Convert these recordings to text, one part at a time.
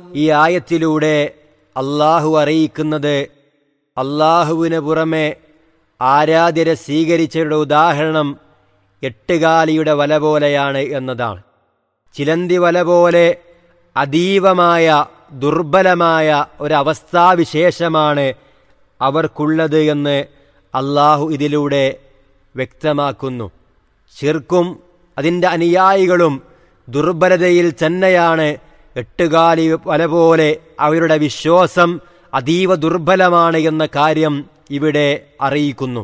ഈ ആയത്തിലൂടെ അള്ളാഹു അറിയിക്കുന്നത് അള്ളാഹുവിന് പുറമെ ആരാധ്യരെ സ്വീകരിച്ചവരുടെ ഉദാഹരണം എട്ടുകാലിയുടെ വല പോലെയാണ് എന്നതാണ്. ചിലന്തി വല പോലെ അതീവമായ ദുർബലമായ ഒരവസ്ഥാവിശേഷമാണ് അവർക്കുള്ളത് എന്ന് അള്ളാഹു ഇതിലൂടെ വ്യക്തമാക്കുന്നു. ശിർക്കും അതിൻ്റെ അനുയായികളും ദുർബലതയിൽ തന്നെയാണ്. എട്ടുകാലി വല പോലെ അവരുടെ വിശ്വാസം അതീവ ദുർബലമാണ് എന്ന കാര്യം ഇവിടെ അറിയിക്കുന്നു.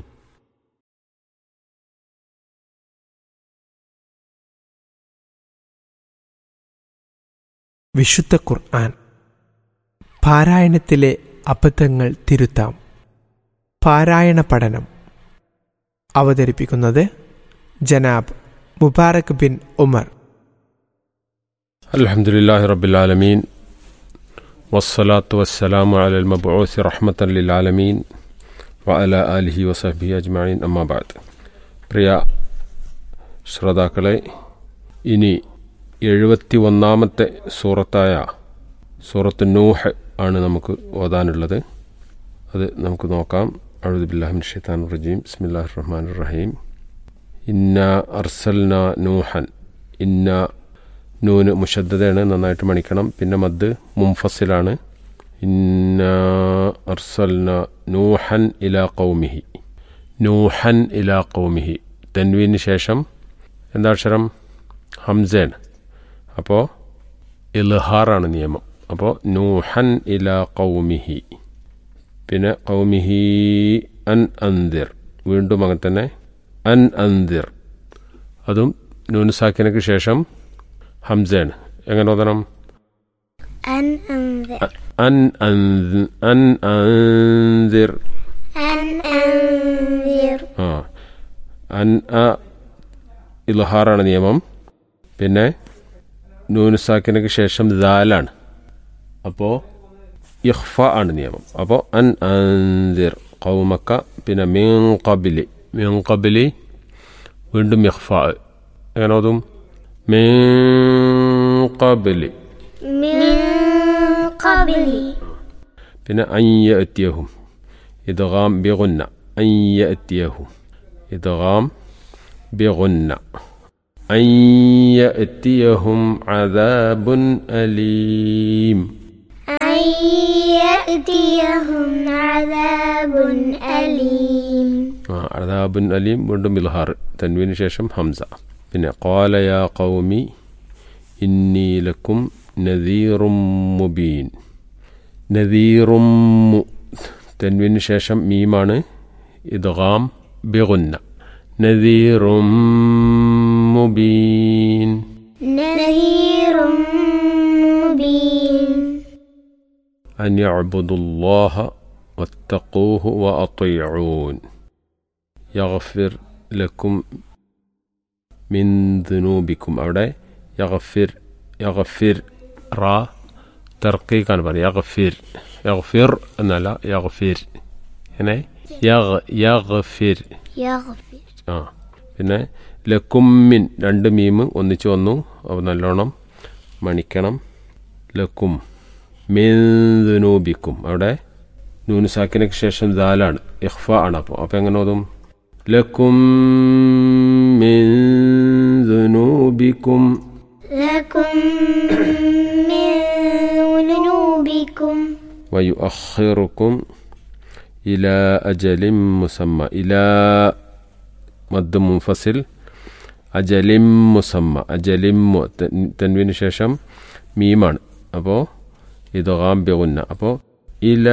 വിശുദ്ധ ഖുർആൻ പാരായണത്തിലെ അബദ്ധങ്ങൾ തിരുത്താം. പാരായണ പഠനം അവതരിപ്പിക്കുന്നത് ജനാബ് മുബാറക് ബിൻ ഉമർ. അൽഹംദുലില്ലാഹി റബ്ബിൽ ആലമീൻ വസ്സലാത്തു വസ്സലാമു അലൽ മബ്ഊസ് റഹ്മത്തൻ ലിൽ ആലമീൻ വഅലാ ആലിഹി വസഹ്ബിഹി അജ്മഈൻ. അമ്മാ ബഅദ്. പ്രിയ ശ്രോതാക്കളെ, ഇനി 71-ാമത്തെ സൂറത്തായ സൂറത്ത് നൂഹ് ആണ് നമുക്ക് ഓതാനുള്ളത്. അത് നമുക്ക് നോക്കാം. അഊദു ബില്ലാഹി മിനശ് ശൈത്താനിർ റജീം. ബിസ്മില്ലാഹിർ റഹ്മാനിർ റഹീം. ഇന്നാ അർസൽനാ നൂഹൻ. ഇന്ന നൂന് മുശദ്ദദയാണ്, നന്നായിട്ട് മണിക്കണം. പിന്നെ മദ് മുൻഫസിലാണ്. ഇന്നാ അർസൽനാ നൂഹൻ ഇലാ ഖൗമിഹി. നൂഹൻ ഇലാ ഖൗമിഹി. തൻവീന് ശേഷം എന്താ അക്ഷരം? ഹംസയാണ്. അപ്പോൾ ഇൽഹാറാണ് നിയമം. അപ്പോൾ നൂഹൻ ഇലാ ഖൗമിഹി. പിന്നെ ഖൗമിഹി അൻ അൻദിർ. വീണ്ടും അങ്ങനെ തന്നെ അൻ അൻദിർ. അതും നൂൻ സാക്കിനക്ക് ശേഷം ഹംസയാണ്. എങ്ങനെ ഓതണം? അൻ അൻദിർ. അൻ ഇൽഹാറാണ് നിയമം. പിന്നെ നൂൻ സാക്കിനക്ക് ശേഷം ദാലാണ്. അപ്പോൾ ഇഖ്ഫ ആണ് നിയമം. അപ്പോൾ അൻ അൻദിർ ഖൗമക്ക. പിന്നെ മിൻ ഖബ്ലി. മിൻ ഖബ്ലി വീണ്ടും ഇഖ്ഫ. എങ്ങനെ ഓതും? മിൻ ഖബ്ലി. പിന്നെ അൻ യഅതിയഹും. ഇദ്ഗാം ബിഗുന്ന. അൻ യഅതിയഹും. ഇദ്ഗാം ബിഗുന്ന. അൻ യഅതിയഹും അദാബുൻ അലീം. അദാബുൻ അലീം. വീണ്ടും ഇൽഹാർ. തൻവീന് ശേഷം ഹംസ. പിന്നെ ഖാല യാ ഖൗമി ഇന്നി ലക്കും നദീറും മുബീൻ. നദീറും തൻവീന് ശേഷം മീമാണ്. ഇദ്ഗാം ബിഗുന്ന. നദീറും മുബീൻ. അൻ യഅ്ബുദുല്ലാഹ വത്തഖൂഹു വഅതിഊൻ യഗ്ഫിർ ലക്കും മിൻ ദുനൂബിക്കും. അവിടെ യഗ്ഫിർ റാ തർക്കീക്കാണ് പറയുക. യഗ്ഫിർ എന്നല്ല, യഗ്ഫിർ. എങ്ങനെ? യഗ്ഫിർ. പിന്നെ ലക്കും മിൻ. രണ്ട് മീമ് ഒന്നിച്ച് വന്നു. അപ്പോൾ നല്ലോണം മണിക്കണം. ലക്കും മിൻ ദുനൂബിക്കും. അവിടെ നൂന് സാക്കിനക്ക് ശേഷം ദാലാണ്, ഇഖ്ഫ ആണ്. അപ്പോൾ എങ്ങനെ ഓതും? ലക്കും മിൻ ദുനൂബിക്കും. വയുഅഖിറുക്കും ഇലാ അജലിൻ മുസമ്മ. ഇലാ മദ് മുൻഫസിൽ. അജലിം മുസമ്മ. അജലിം തൻവീന് ശേഷം മീമാണ്. അപ്പോൾ ഇദ്ഗാം ബിഗുന്ന. അപ്പോൾ ഇല